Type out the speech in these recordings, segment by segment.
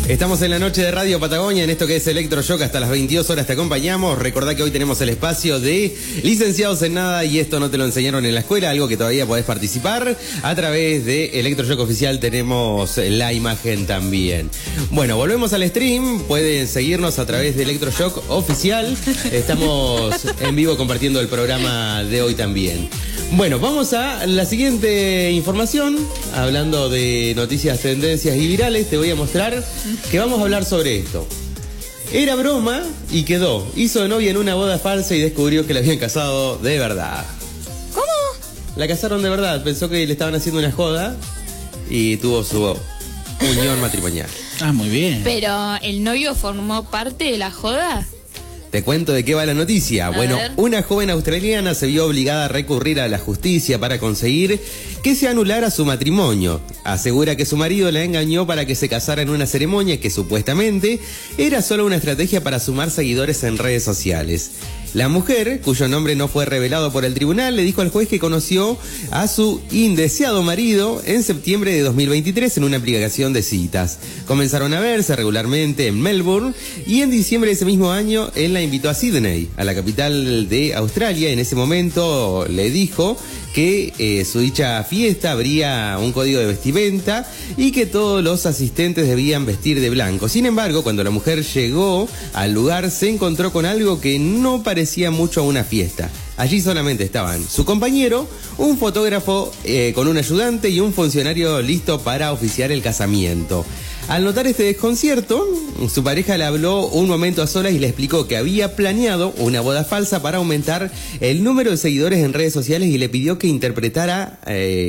Estamos en la noche de Radio Patagonia, en esto que es Electroshock, hasta las 22 horas te acompañamos. Recordá que hoy tenemos el espacio de licenciados en nada y esto no te lo enseñaron en la escuela, algo que todavía podés participar. A través de Electroshock Oficial tenemos la imagen también. Bueno, volvemos al stream, pueden seguirnos a través de Electroshock Oficial. Estamos en vivo compartiendo el programa de hoy también. Bueno, vamos a la siguiente información. Hablando de noticias, tendencias y virales, te voy a mostrar que vamos a hablar sobre esto. Era broma y quedó. Hizo de novia en una boda falsa y descubrió que la habían casado de verdad. ¿Cómo? La casaron de verdad. Pensó que le estaban haciendo una joda y tuvo su unión matrimonial. Ah, muy bien. Pero, ¿el novio formó parte de la joda? Te cuento de qué va la noticia. Bueno, una joven australiana se vio obligada a recurrir a la justicia para conseguir que se anulara su matrimonio. Asegura que su marido la engañó para que se casara en una ceremonia que supuestamente era solo una estrategia para sumar seguidores en redes sociales. La mujer, cuyo nombre no fue revelado por el tribunal, le dijo al juez que conoció a su indeseado marido en septiembre de 2023 en una aplicación de citas. Comenzaron a verse regularmente en Melbourne y en diciembre de ese mismo año él la invitó a Sydney, a la capital de Australia. En ese momento le dijo que su dicha fiesta habría un código de vestimenta y que todos los asistentes debían vestir de blanco. Sin embargo, cuando la mujer llegó al lugar se encontró con algo que no parecía mucho a una fiesta. Allí solamente estaban su compañero, un fotógrafo con un ayudante y un funcionario listo para oficiar el casamiento. Al notar este desconcierto, su pareja le habló un momento a solas y le explicó que había planeado una boda falsa para aumentar el número de seguidores en redes sociales y le pidió que interpretara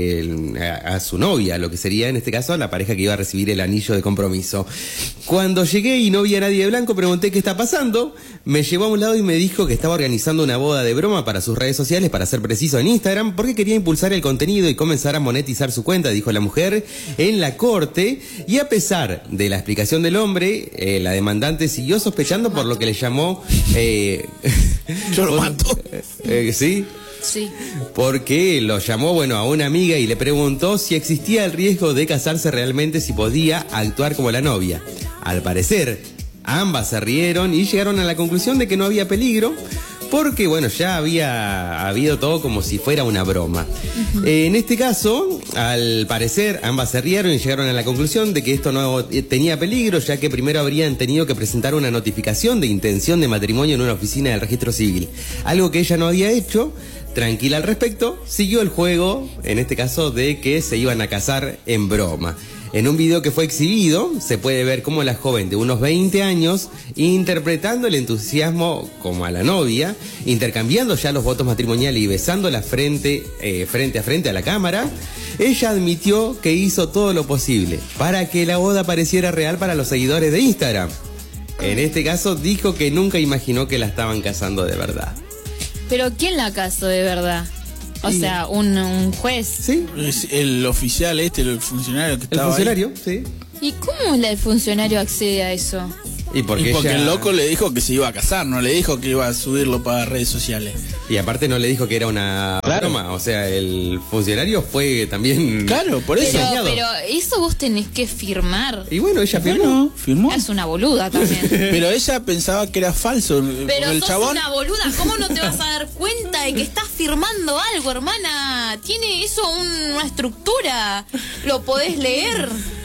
a su novia, lo que sería en este caso la pareja que iba a recibir el anillo de compromiso. Cuando llegué y no vi a nadie de blanco, pregunté qué está pasando. Me llevó a un lado y me dijo que estaba organizando una boda de broma para sus redes sociales, para ser preciso en Instagram, porque quería impulsar el contenido y comenzar a monetizar su cuenta, dijo la mujer en la corte. Y a pesar de la explicación del hombre, la demandante siguió sospechando por lo que le llamó... Yo lo mato. ¿Sí? Sí. Porque lo llamó, bueno, a una amiga y le preguntó si existía el riesgo de casarse realmente, si podía actuar como la novia. Al parecer, ambas se rieron y llegaron a la conclusión de que no había peligro, porque, bueno, ya había habido todo como si fuera una broma. En este caso, al parecer, ambas se rieron y llegaron a la conclusión de que esto no tenía peligro, ya que primero habrían tenido que presentar una notificación de intención de matrimonio en una oficina del registro civil. Algo que ella no había hecho. Tranquila al respecto, siguió el juego, en este caso, de que se iban a casar en broma. En un video que fue exhibido, se puede ver cómo la joven de unos 20 años, interpretando el entusiasmo como a la novia, intercambiando ya los votos matrimoniales y besándola frente a frente a la cámara, ella admitió que hizo todo lo posible para que la boda pareciera real para los seguidores de Instagram. En este caso, dijo que nunca imaginó que la estaban casando de verdad. ¿Pero quién la casó de verdad? O sea, un juez. ¿Sí? El oficial el funcionario que estaba El funcionario, ahí. sí. ¿Y cómo el funcionario accede a eso? Y porque ella... el loco le dijo que se iba a casar, no le dijo que iba a subirlo para redes sociales. Y aparte no le dijo que era una broma, o sea, el funcionario fue también... Claro, por eso. Pero eso vos tenés que firmar. Y bueno, ella firmó. Bueno, firmó. Es una boluda también. Pero ella pensaba que era falso. Pero el sos chabón... una boluda, ¿cómo no te vas a dar cuenta de que estás firmando algo, hermana? Tiene eso una estructura, lo podés leer.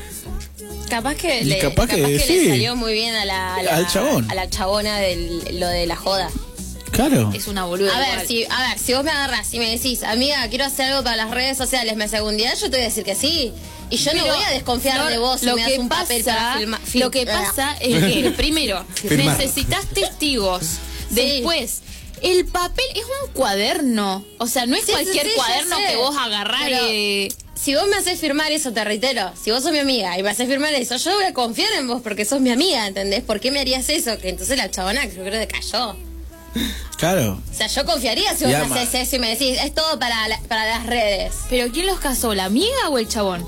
Capaz que sí. le salió muy bien al chabón. a la chabona lo de la joda. Claro. Es una boluda. A ver, si vos me agarrás y me decís, amiga, quiero hacer algo para las redes sociales, ¿me hace algún día? Yo te voy a decir que sí. Y yo no voy a desconfiar de vos si me das un papel para filmar. Lo que pasa es que, primero, necesitas testigos. Después, el papel es un cuaderno. O sea, no es cualquier cuaderno que vos agarrás y... Si vos me haces firmar eso, te reitero, si vos sos mi amiga y me haces firmar eso, yo voy a confiar en vos porque sos mi amiga, ¿entendés? ¿Por qué me harías eso? Que entonces la chabona yo creo que cayó. Claro. O sea, yo confiaría si vos me haces eso y me decís, es todo para las redes. ¿Pero quién los casó? ¿La amiga o el chabón?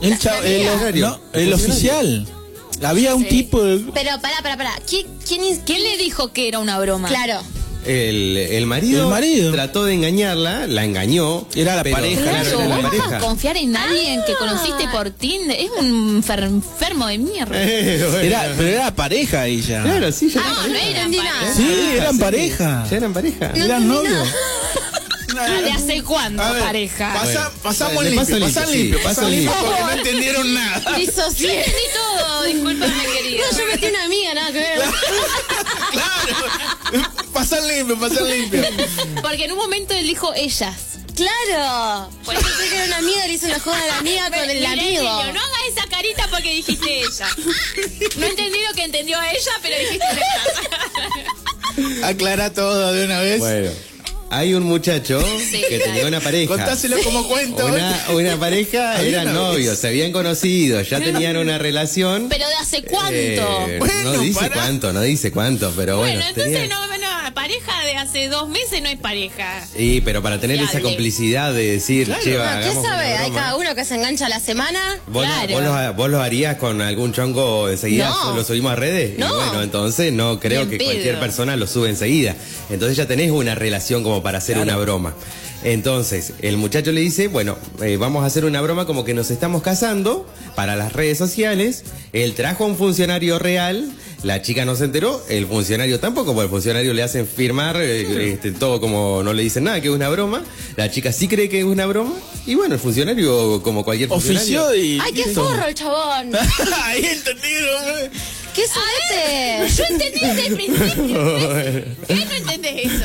El oficial. Había un tipo de... Pero pará. ¿Quién le dijo que era una broma? Claro. El marido trató de engañarla, la engañó. Era la pareja. Claro, era la ¿vos pareja. vas a confiar en alguien que conociste por Tinder? Es un enfermo de mierda. Bueno. Pero era pareja ella. Claro, sí, ya No eran pareja. Sí, eran pareja. Ya eran pareja. Eran novios. ¿De hace cuándo pareja? Pasamos Le paso limpio, paso limpio. porque no entendieron nada. Yo entendí todo, discúlpame, querida. No, yo metí una amiga, nada que ver. Claro. Pasar limpio. Porque en un momento él dijo ellas. Claro. Yo pensé que era una amiga, le hice una joda a la amiga con el amigo. No hagas esa carita porque dijiste ella. No entendí lo que entendió ella, pero dijiste ella. Aclara todo de una vez. Bueno. Hay un muchacho que tenía una pareja. Contáselo como cuento. Una pareja, eran novios, se habían conocido, ya tenían una relación. ¿Pero de hace cuánto? No dice cuánto, pero bueno. Entonces pareja de hace 2 meses no es pareja. Sí, pero para tener esa complicidad de decir, claro. che, ¿Qué hagamos sabe? una Hay broma. cada uno que se engancha a la semana. ¿Vos lo harías con algún chongo enseguida? No. ¿Lo subimos a redes? No. Y bueno, entonces no creo Bien que pedo. cualquier persona lo sube enseguida. Entonces ya tenés una relación como para hacer una broma. Entonces, el muchacho le dice, bueno, vamos a hacer una broma como que nos estamos casando para las redes sociales. Él trajo a un funcionario real, la chica no se enteró, el funcionario tampoco, porque el funcionario le hacen firmar todo como no le dicen nada, que es una broma. La chica sí cree que es una broma. Y bueno, el funcionario, como cualquier funcionario... Ofició y... ¡Ay, qué forro el chabón! Ahí entendieron. ¡Qué suerte! Yo entendí desde el principio. ¿Qué no entendés eso?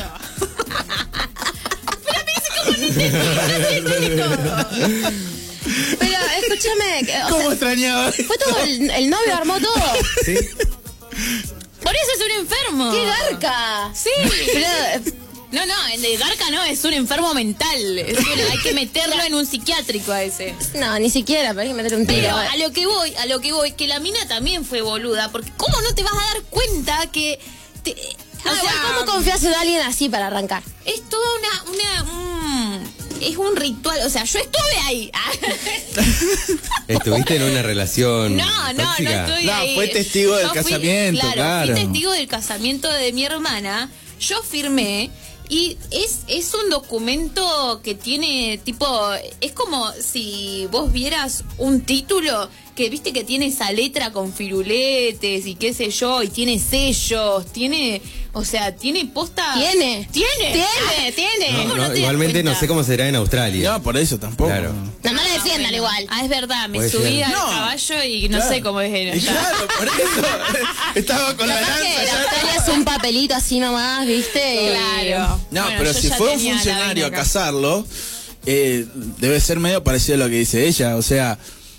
Pero escúchame, ¿Cómo extrañaba? fue todo el novio armó todo. ¿Sí? Por eso es un enfermo. ¡Qué garca! Sí. Pero, No, el de garca no, es un enfermo mental. Hay que meterlo en un psiquiátrico a ese. no, ni siquiera, pero hay que meterle un tiro. Pero a lo que voy, que la mina también fue boluda, porque ¿cómo no te vas a dar cuenta que ¿Cómo confías en alguien así para arrancar? es toda es un ritual, o sea, yo estuve ahí. ¿Estuviste en una relación No tóxica? estuve No, ahí. fue testigo del Yo fui- casamiento, claro. Fui testigo del casamiento de mi hermana. Yo firmé y es un documento que tiene tipo, es como si vos vieras un título que viste que tiene esa letra con firuletes y qué sé yo, y tiene sellos, tiene, o sea, tiene posta. ¿Tiene? No, ¿Cómo te das igualmente no cuenta? sé cómo será en Australia. No, por eso tampoco. Claro. No la defiendan igual. Ah, es verdad, me Puede subí ser. al No. caballo y no Claro. sé cómo es en Y allá. claro, por eso. Estaba con la Capaz que lanza. la Australia es un papelito así nomás, ¿viste? Claro. No, Bueno, pero yo si ya fue un tenía la funcionario a vena acá. casarlo, debe ser medio parecido a lo que dice ella. O sea,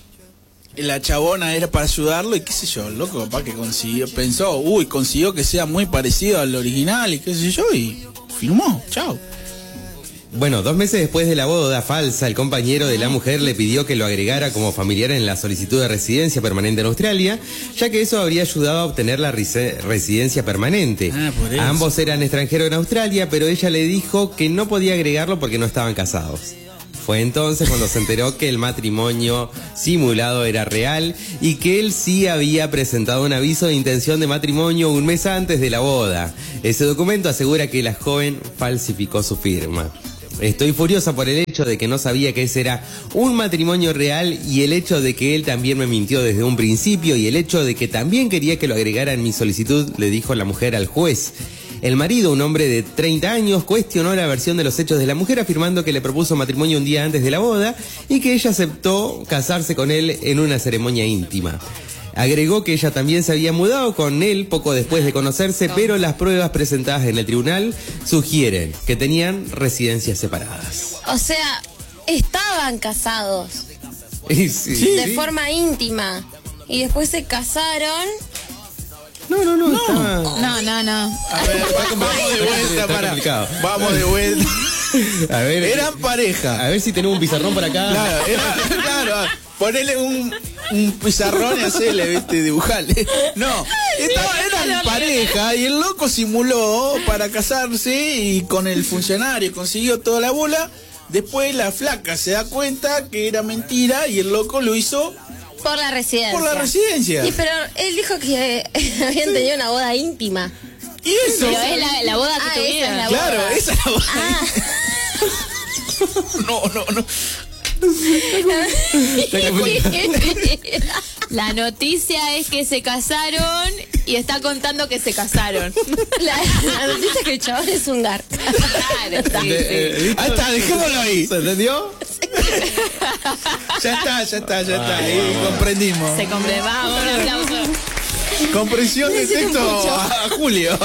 la chabona era para ayudarlo y qué sé yo, el loco capaz que consiguió que sea muy parecido al original y qué sé yo, y firmó, chao. Bueno, 2 meses después de la boda falsa, el compañero de la mujer le pidió que lo agregara como familiar en la solicitud de residencia permanente en Australia, ya que eso habría ayudado a obtener la residencia permanente. Por eso. Ambos eran extranjeros en Australia, pero ella le dijo que no podía agregarlo porque no estaban casados. Fue entonces cuando se enteró que el matrimonio simulado era real y que él sí había presentado un aviso de intención de matrimonio 1 mes antes de la boda. Ese documento asegura que la joven falsificó su firma. Estoy furiosa por el hecho de que no sabía que ese era un matrimonio real y el hecho de que él también me mintió desde un principio y el hecho de que también quería que lo agregara en mi solicitud, le dijo la mujer al juez. El marido, un hombre de 30 años, cuestionó la versión de los hechos de la mujer afirmando que le propuso matrimonio un día antes de la boda y que ella aceptó casarse con él en una ceremonia íntima. Agregó que ella también se había mudado con él poco después de conocerse, pero las pruebas presentadas en el tribunal sugieren que tenían residencias separadas. O sea, estaban casados Y sí, de forma íntima y después se casaron. No. Está... No. A ver, vamos de vuelta, Está para. complicado. Vamos de vuelta. A ver, Eran pareja. a ver si tenemos un pizarrón por acá. Claro, ponele un pizarrón y hacele, viste, dibujale. No, eran pareja y el loco simuló para casarse y con el funcionario consiguió toda la bola. Después la flaca se da cuenta que era mentira y el loco lo hizo Por la residencia. por la residencia. Sí, pero él dijo que habían tenido una boda íntima. ¿Y eso? Pero es la boda que tuvieron. Claro, esa es la boda. No. La noticia es que se casaron y está contando que se casaron. La noticia es que el chabón es un gar. Claro, Ahí está, dejémoslo ahí. ¿Se entendió? Ya está. Ahí comprendimos. Se comprende. Vamos, un aplauso. Comprensión de texto a Julio.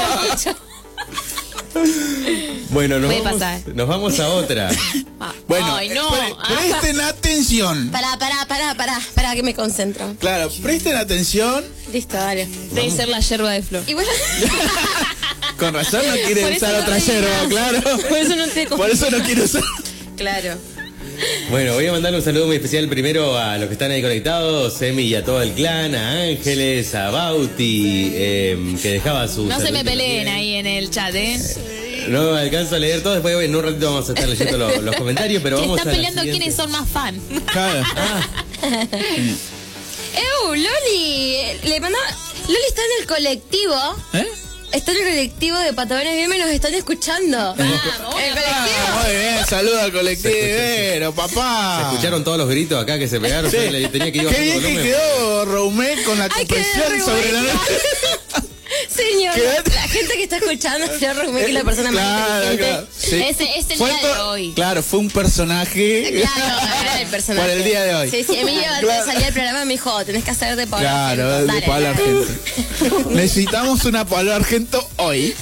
Bueno, Puede pasar. nos vamos a otra. Bueno, Ay, no. presten atención. Pará, que me concentro. Claro, presten atención. Listo, dale. Debe ser la yerba de flor. Igual, Con razón no quiere Por usar eso otra no yerba, claro. por eso no te Por eso no quiere usar. Claro. Bueno, voy a mandar un saludo muy especial primero a los que están ahí conectados, Emi y a todo el clan, a Ángeles, a Bauti, que dejaba su... No se me saludito peleen también. ahí en el chat, No alcanzo a leer todo, después en un ratito vamos a estar leyendo los comentarios, pero Se vamos están a la peleando siguiente. quiénes son más fan. Claro. Loli, le mandaba... Loli está en el colectivo. ¿Eh? Está en el colectivo de Patagones Bien, nos están escuchando. Vamos, El colectivo. Muy bien, saludo al colectivero, papá. ¿Se escucharon todos los gritos acá que se pegaron? Sí. Yo le tenía que ir Qué bajando bien que volumen. quedó Roumé con la Ay, quedé compresión re sobre la buena. Señor, Quédate. la gente que está escuchando, señor Rumé, que es la persona más inteligente. Claro. Sí. Es el Fue día de hoy. Claro, fue un personaje. Claro, era el personaje. Para el día de hoy. Sí, Emilio antes de Claro. salir al programa me dijo, tenés que hacer de Pablo Claro, Argento. de Dale, Pablo dale. Argento. Necesitamos una Pablo Argento hoy.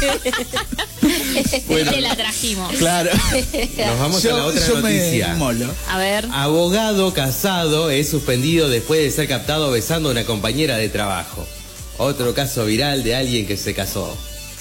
Te la trajimos. Claro. Nos vamos a la otra yo me noticia. molo. A ver. Abogado casado es suspendido después de ser captado besando a una compañera de trabajo. Otro caso viral de alguien que se casó.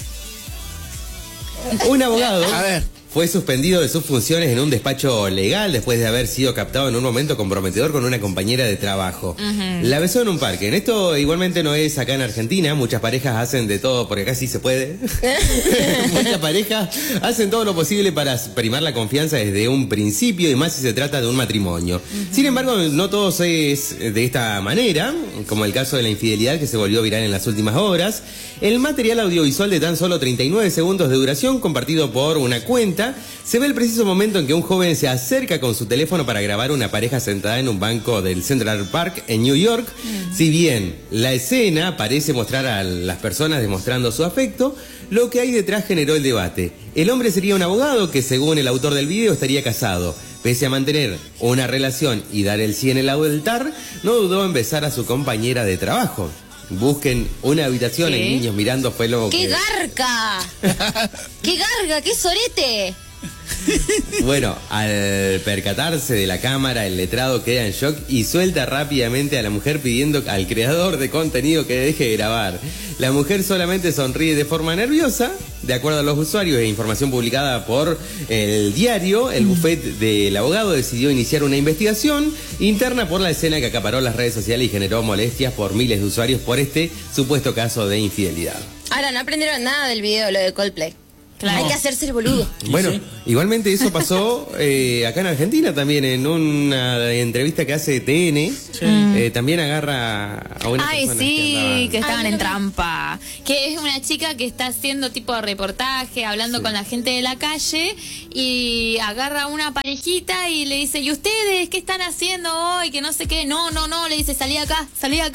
Un abogado A ver. fue suspendido de sus funciones en un despacho legal después de haber sido captado en un momento comprometedor con una compañera de trabajo. La besó en un parque. En esto igualmente no es acá en Argentina. Muchas parejas hacen de todo, porque acá sí se puede. Muchas parejas hacen todo lo posible para primar la confianza desde un principio, y más si se trata de un matrimonio. Sin embargo, no todo es de esta manera, como el caso de la infidelidad que se volvió viral en las últimas horas. El material audiovisual de tan solo 39 segundos de duración, compartido por una cuenta, se ve el preciso momento en que un joven se acerca con su teléfono para grabar una pareja sentada en un banco del Central Park en New York. Si bien la escena parece mostrar a las personas demostrando su afecto, lo que hay detrás generó el debate. El hombre sería un abogado que, según el autor del video, estaría casado. Pese a mantener una relación y dar el sí en el altar, no dudó en besar a su compañera de trabajo. Busquen una habitación, ¿Qué? en niños mirando fue lo ¡Qué que... garca! ¡Qué garga! ¡Qué sorete! Bueno, al percatarse de la cámara, el letrado queda en shock y suelta rápidamente a la mujer pidiendo al creador de contenido que deje de grabar. La mujer solamente sonríe de forma nerviosa. De acuerdo a los usuarios e información publicada por el diario, el bufete del abogado decidió iniciar una investigación interna por la escena que acaparó las redes sociales y generó molestias por miles de usuarios por este supuesto caso de infidelidad. Ahora, no aprendieron nada del video, lo de Coldplay. Claro. Hay que hacerse el boludo. Bueno, igualmente eso pasó acá en Argentina también, en una entrevista que hace TN, también agarra a una Ay, persona sí, que estaban Ay, en no. trampa. Que es una chica que está haciendo tipo de reportaje, hablando con la gente de la calle, y agarra a una parejita y le dice, ¿y ustedes qué están haciendo hoy? Que no sé qué. No, le dice, salí acá.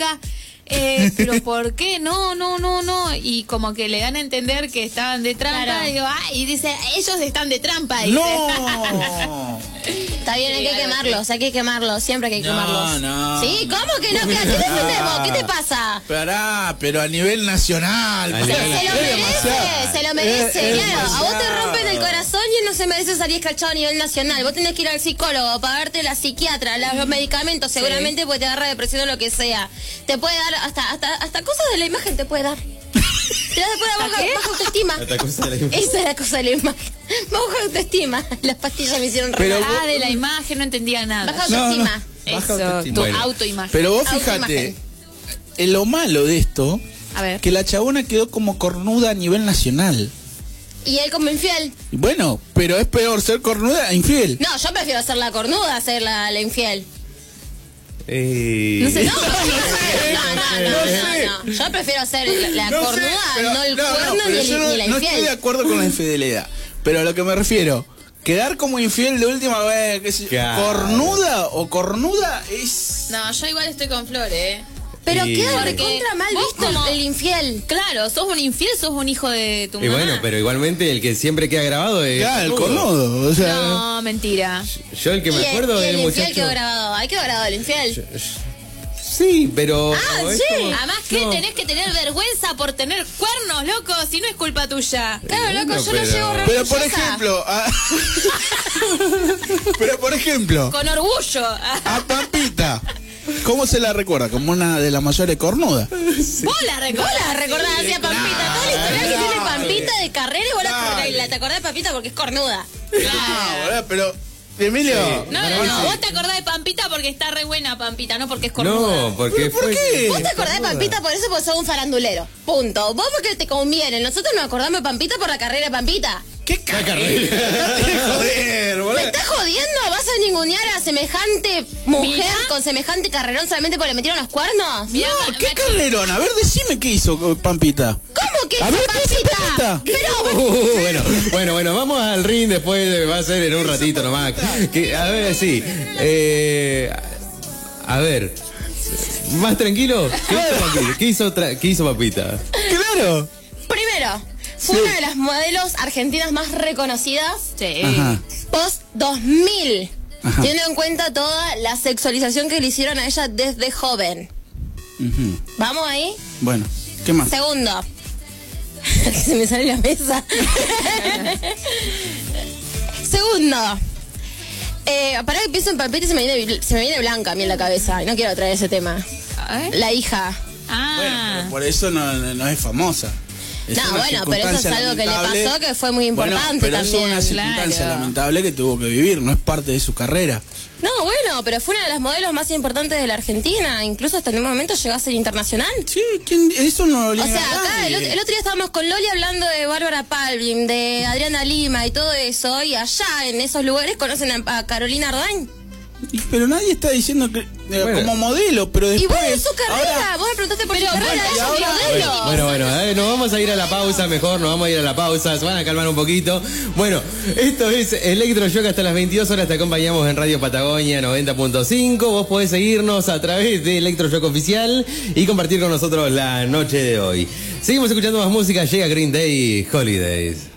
Pero ¿por qué? No. Y como que le dan a entender que estaban de trampa. Claro. Y digo, y dice, ellos están de trampa. Dice. ¡No! Está bien, hay que quemarlos, siempre hay que No, quemarlos. no. Sí, ¿cómo que no? ¿Qué defendemos? ¿Qué te pasa? Pero a nivel nacional. A nivel Se lo merece, Es claro. A vos te demasiado. rompen el corazón y él no se merece salir escrachado a nivel nacional. Vos tenés que ir al psicólogo, pagarte la psiquiatra, los medicamentos, seguramente porque te agarra depresión o lo que sea. Te puede dar hasta cosas de la imagen te puede dar. Te puede dar baja autoestima. Otra cosa de la imagen. Esa es la cosa de la imagen. Baja autoestima. Las pastillas me hicieron Pero re mal. De la imagen no entendía nada. Baja No, autoestima. Baja Eso, autoestima. tu Bueno. autoimagen. Pero vos fíjate, Autoimagen. lo malo de esto, A ver. que la chabona quedó como cornuda a nivel nacional. Y él como infiel. Y bueno, pero es peor ser cornuda a infiel. No, yo prefiero ser la cornuda a ser la infiel. No sé, no. no. Yo prefiero hacer la cornuda, no el cuerno pero ni yo la no estoy de infiel. acuerdo con la infidelidad. Pero a lo que me refiero, quedar como infiel de última vez, qué sé yo, Claro. cornuda o cornuda es... No, yo igual estoy con Flor, Pero Y- queda Porque recontra mal vos visto como- el infiel. Claro, sos un infiel, sos un hijo de tu Y mamá. bueno, pero igualmente el que siempre queda grabado es... Claro, el cornudo, o sea... No, mentira. Yo el que me acuerdo y del el infiel muchacho... quedó grabado. Ahí quedó grabado el infiel. Sí, pero... Ah, es sí. como- Además que no. tenés que tener vergüenza por tener cuernos, loco, si no es culpa tuya. Claro, loco, Bueno, yo no pero- llego re Pero por orgullosa. ejemplo... Pero por ejemplo, Con orgullo. a Pampita, ¿cómo se la recuerda? Como una de las mayores cornudas. Vos la Vos recordás. la recordás así a Pampita. Toda la historia que tiene Pampita de carrera y vos te acordás de Pampita porque es cornuda. Ah, boludo, pero... Emilio... No, vos te acordás de Pampita porque está re buena Pampita, no porque es cornuda. No, porque ¿Por fue... qué? Vos te acordás de Pampita por eso porque sos un farandulero. Punto. Vos porque te conviene. Nosotros nos acordamos de Pampita por la carrera de Pampita. ¿Qué carrera? Joder, boludo. ¿Me estás jodiendo? ¿Vas a ningunear a semejante mujer Mirá. con semejante carrerón solamente porque le metieron los cuernos? Mirá, No, ¿qué carrerón? A ver, decime qué hizo Pampita. ¿Cómo que A hizo ver, ¿qué hizo Pampita? Pampita? bueno, vamos al ring después, va a ser en un ratito nomás. A ver, sí. A ver, más tranquilo. ¿Qué hizo Papita? Claro. Primero, fue una de las modelos argentinas más reconocidas Sí. Ajá. post 2000. Ajá. Teniendo en cuenta toda la sexualización que le hicieron a ella desde joven. Ujú. ¿Vamos ahí? Bueno, ¿qué más? Segundo. Se me sale la mesa. Segundo. Para que pienso en Pampita y se me viene Blanca a mí en la cabeza. Y no quiero traer ese tema. ¿Eh? La hija. Bueno, Ah. pero por eso no es famosa. Es No, una bueno, pero eso es circunstancia algo que le lamentable. pasó que fue muy importante Bueno, pero también. es una circunstancia Claro. lamentable que tuvo que vivir, no es parte de su carrera. No, bueno, pero fue una de las modelos más importantes de la Argentina. Incluso hasta en un momento llegó a ser internacional. Sí, eso no lo O niega sea, acá nadie. el otro día estábamos con Loli hablando de Bárbara Palvin, de Adriana Lima y todo eso. Y allá, en esos lugares, conocen a Carolina Ardain. Pero nadie está diciendo que Bueno. como modelo, pero Y después... vos en su carrera, ahora- vos me preguntaste por su carrera, bueno, y ella es ahora- modelo. Bueno, nos vamos a ir a la pausa, mejor, nos vamos a ir a la pausa, se van a calmar un poquito. Bueno, esto es Electroshock hasta las 22 horas, te acompañamos en Radio Patagonia 90.5, vos podés seguirnos a través de Electroshock Oficial y compartir con nosotros la noche de hoy. Seguimos escuchando más música, llega Green Day Holidays.